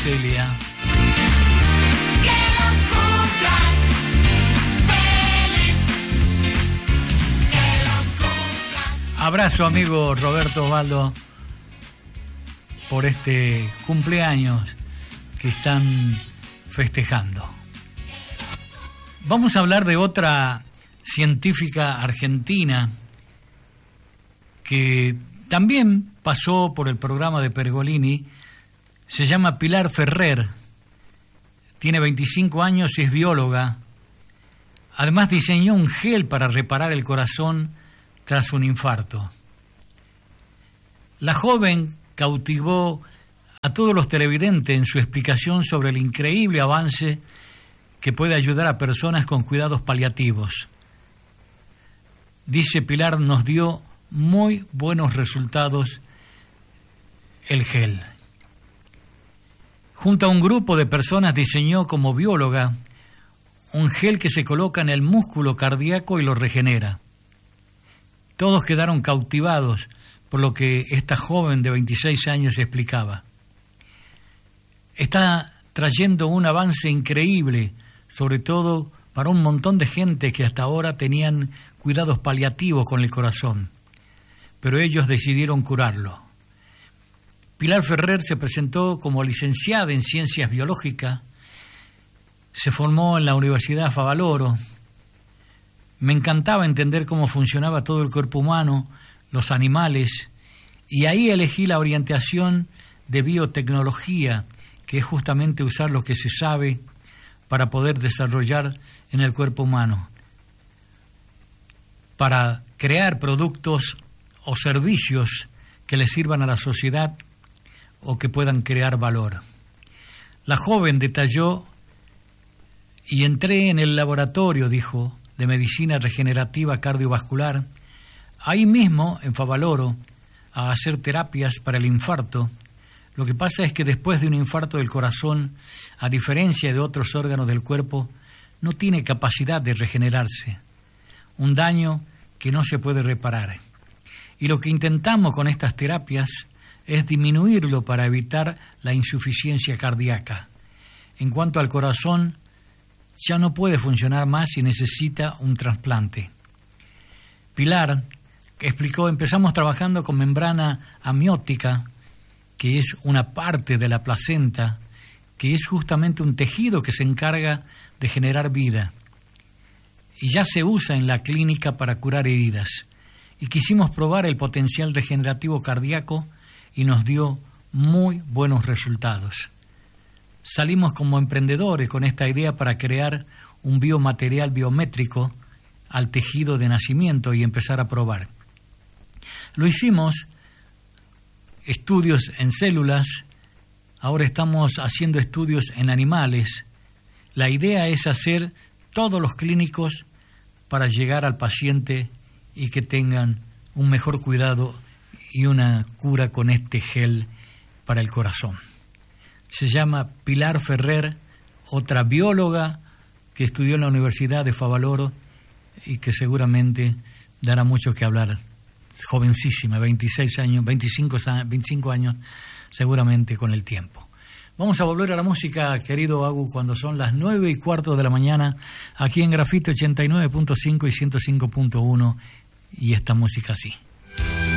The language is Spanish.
Celia. Que los cumplas feliz. Que los cumplas. Abrazo, amigo Roberto Osvaldo, por este cumpleaños que están festejando. Vamos a hablar de otra científica argentina que también pasó por el programa de Pergolini. Se llama Pilar Ferrer, tiene 25 años y es bióloga. Además diseñó un gel para reparar el corazón tras un infarto. La joven cautivó a todos los televidentes en su explicación sobre el increíble avance que puede ayudar a personas con cuidados paliativos. Dice Pilar, nos dio muy buenos resultados el gel. Junto a un grupo de personas diseñó como bióloga un gel que se coloca en el músculo cardíaco y lo regenera. Todos quedaron cautivados por lo que esta joven de 26 años explicaba. Está trayendo un avance increíble, sobre todo para un montón de gente que hasta ahora tenían cuidados paliativos con el corazón, pero ellos decidieron curarlo. Pilar Ferrer se presentó como licenciada en Ciencias Biológicas, se formó en la Universidad Favaloro. Me encantaba entender cómo funcionaba todo el cuerpo humano, los animales, y ahí elegí la orientación de biotecnología, que es justamente usar lo que se sabe para poder desarrollar en el cuerpo humano, para crear productos o servicios que le sirvan a la sociedad o que puedan crear valor. La joven detalló, y entré en el laboratorio, dijo, de medicina regenerativa cardiovascular, ahí mismo en Favaloro, a hacer terapias para el infarto. Lo que pasa es que después de un infarto del corazón, a diferencia de otros órganos del cuerpo, no tiene capacidad de regenerarse. Un daño que no se puede reparar. Y lo que intentamos con estas terapias es disminuirlo para evitar la insuficiencia cardíaca. En cuanto al corazón, ya no puede funcionar más y necesita un trasplante. Pilar explicó, empezamos trabajando con membrana amniótica, que es una parte de la placenta, que es justamente un tejido que se encarga de generar vida. Y ya se usa en la clínica para curar heridas. Y quisimos probar el potencial regenerativo cardíaco y nos dio muy buenos resultados. Salimos como emprendedores con esta idea para crear un biomaterial biométrico al tejido de nacimiento y empezar a probar. Lo hicimos, estudios en células, ahora estamos haciendo estudios en animales. La idea es hacer todos los clínicos para llegar al paciente y que tengan un mejor cuidado y una cura con este gel para el corazón. Se llama Pilar Ferrer, otra bióloga que estudió en la Universidad de Favaloro y que seguramente dará mucho que hablar. Jovencísima, 26 años, 25 años, seguramente con el tiempo. Vamos a volver a la música, querido Agu, cuando son las 9:15 de la mañana, aquí en Grafito 89.5 y 105.1, y esta música así.